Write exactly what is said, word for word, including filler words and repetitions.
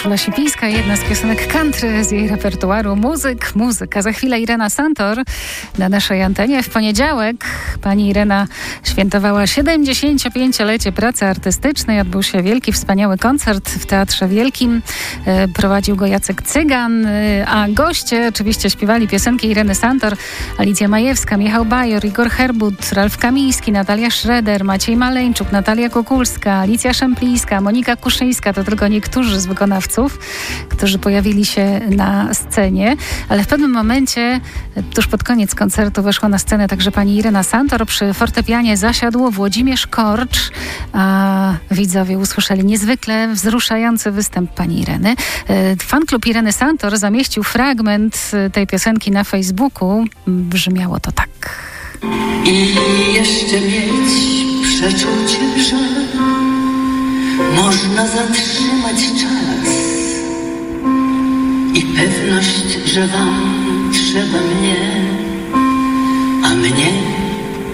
Urszula Sipińska, jedna z piosenek country z jej repertuaru Muzyk, muzyka. Za chwilę Irena Santor na naszej antenie. W poniedziałek pani Irena świętowała siedemdziesięciopięciolecie pracy artystycznej. Odbył się wielki, wspaniały koncert w Teatrze Wielkim. Prowadził go Jacek Cygan, a goście oczywiście śpiewali piosenki Ireny Santor, Alicja Majewska, Michał Bajor, Igor Herbut, Ralf Kamiński, Natalia Schroeder, Maciej Maleńczuk, Natalia Kukulska, Alicja Szemplińska, Monika Kuszyńska. To tylko niektórzy z wykonawców, którzy pojawili się na scenie, ale w pewnym momencie, tuż pod koniec koncertu, weszła na scenę także pani Irena Santor. Przy fortepianie zasiadł Włodzimierz Korcz, a widzowie usłyszeli niezwykle wzruszający występ pani Ireny. Fanklub Ireny Santor zamieścił fragment tej piosenki na Facebooku. Brzmiało to tak. I jeszcze mieć przeczucie, że można zatrzymać czas i pewność, że wam trzeba mnie.